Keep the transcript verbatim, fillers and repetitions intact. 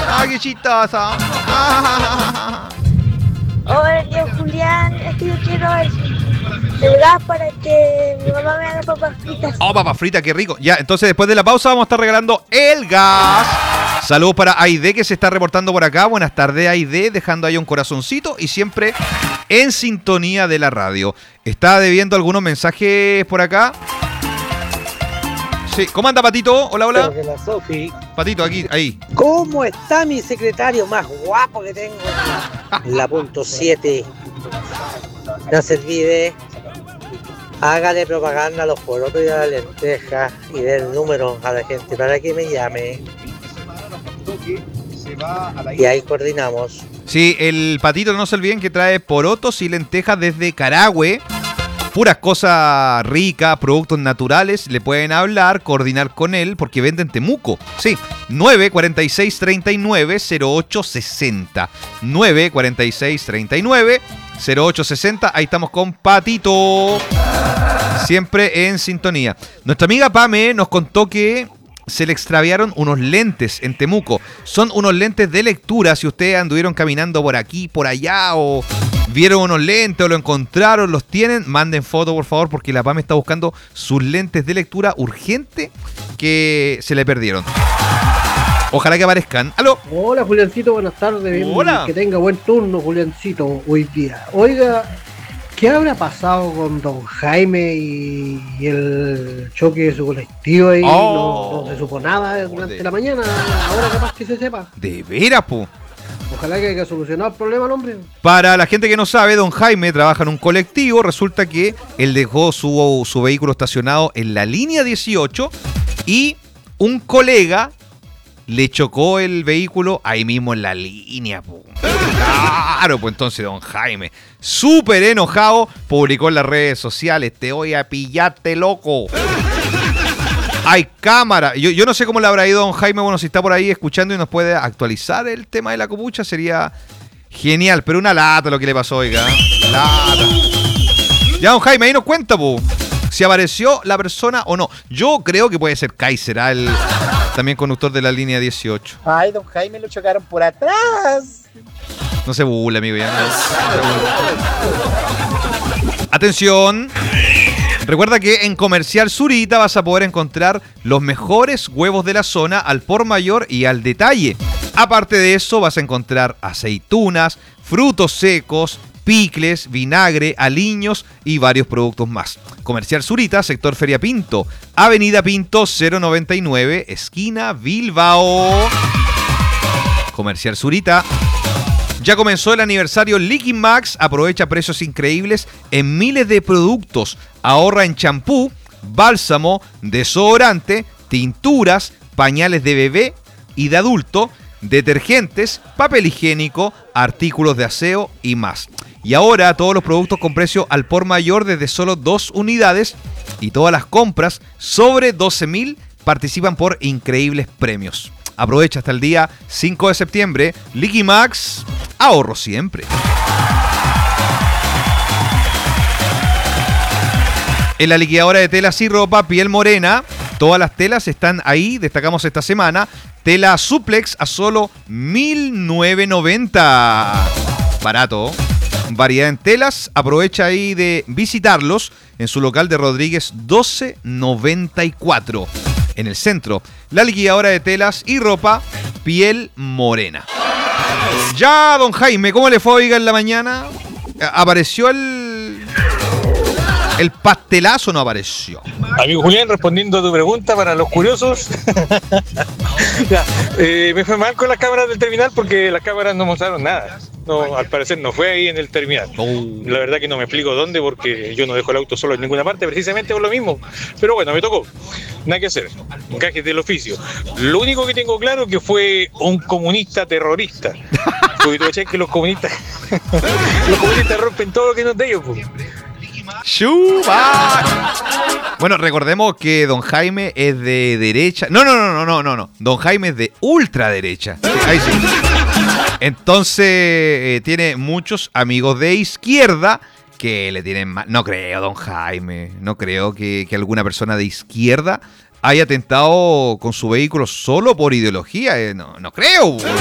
¡Ah, qué chistoso! Hola, tío Julián, es que yo quiero el, el gas para que mi mamá me haga papas fritas. ¡Oh, papas fritas, qué rico! Ya, entonces después de la pausa vamos a estar regalando el gas. Saludos para Aide que se está reportando por acá. Buenas tardes, Aide, dejando ahí un corazoncito y siempre en sintonía de la radio. ¿Está debiendo algunos mensajes por acá? Sí, ¿cómo anda Patito? Hola, hola. De la Sofi. Patito, aquí, ahí. ¿Cómo está mi secretario más guapo que tengo? La punto siete. No se olvide. Hágale propaganda a los porotos y a la lenteja y den números a la gente para que me llame. Y ahí coordinamos. Sí, el Patito, no se olviden que trae porotos y lentejas desde Carahue. Puras cosas ricas, productos naturales. Le pueden hablar, coordinar con él, porque venden Temuco. Sí, nueve cuatro seis, tres nueve, cero ocho seis cero. nueve cuatro seis, tres nueve, cero ocho seis cero. Ahí estamos con Patito. Siempre en sintonía. Nuestra amiga Pame nos contó que se le extraviaron unos lentes en Temuco. Son unos lentes de lectura. Si ustedes anduvieron caminando por aquí, por allá, o vieron unos lentes o lo encontraron, los tienen, manden foto por favor, porque la Pame está buscando sus lentes de lectura urgente que se le perdieron. Ojalá que aparezcan. ¡Aló! Hola Juliancito, buenas tardes. Hola. Que tenga buen turno Juliancito hoy día. Oiga, ¿qué habrá pasado con don Jaime y, y el choque de su colectivo ahí? Oh. No, no se supo nada durante de... la mañana, ahora capaz que se sepa. De veras, po. Ojalá que haya solucionado el problema, el hombre. Para la gente que no sabe, don Jaime trabaja en un colectivo. Resulta que él dejó su, su vehículo estacionado en la línea dieciocho y un colega le chocó el vehículo ahí mismo en la línea. Po. Claro, pues entonces don Jaime, súper enojado, publicó en las redes sociales: te voy a pillarte, loco. Hay cámara. Yo, yo no sé cómo le habrá ido don Jaime. Bueno, si está por ahí escuchando y nos puede actualizar el tema de la copucha, sería genial. Pero una lata lo que le pasó, oiga. Lata. Ya, don Jaime, ahí nos cuenta, po, si apareció la persona o no. Yo creo que puede ser Kaiser, ¿eh? El también conductor de la línea dieciocho. Ay, don Jaime lo chocaron por atrás. No se burle, amigo. Ya. Atención. Recuerda que en Comercial Zurita vas a poder encontrar los mejores huevos de la zona al por mayor y al detalle. Aparte de eso, vas a encontrar aceitunas, frutos secos, picles, vinagre, aliños y varios productos más. Comercial Zurita, sector Feria Pinto, Avenida Pinto cero noventa y nueve, esquina Bilbao. Comercial Zurita. Ya comenzó el aniversario Liqui Max. Aprovecha precios increíbles en miles de productos. Ahorra en champú, bálsamo, desodorante, tinturas, pañales de bebé y de adulto, detergentes, papel higiénico, artículos de aseo y más. Y ahora todos los productos con precio al por mayor desde solo dos unidades, y todas las compras sobre doce mil participan por increíbles premios. Aprovecha hasta el día cinco de septiembre. Liqui Max, ahorro siempre. En la liquidadora de telas y ropa Piel Morena, todas las telas están ahí, destacamos esta semana. Tela Suplex a solo mil novecientos noventa. Barato. Variedad en telas. Aprovecha ahí de visitarlos en su local de Rodríguez doce noventa y cuatro. En el centro, la liquidadora de telas y ropa Piel Morena. Ya, don Jaime, ¿cómo le fue, oiga, en la mañana? ¿Apareció el... el pastelazo o no apareció? Amigo Julián, respondiendo a tu pregunta para los curiosos, ya, eh, me fue mal con las cámaras del terminal porque las cámaras no mostraron nada. No, al parecer no fue ahí en el terminal. Oh. La verdad que no me explico dónde, porque yo no dejo el auto solo en ninguna parte, precisamente por lo mismo. Pero bueno, me tocó. Nada que hacer. Gajes del oficio. Lo único que tengo claro que fue un comunista terrorista. Porque tú ves que los comunistas los comunistas rompen todo lo que no es de ellos, pues. Bueno, recordemos que don Jaime es de derecha. No, no, no, no, no, no, no. Don Jaime es de ultraderecha. Sí, ahí sí. Entonces eh, tiene muchos amigos de izquierda que le tienen mal. No creo, don Jaime. No creo que, que alguna persona de izquierda haya atentado con su vehículo solo por ideología. Eh, no, no creo.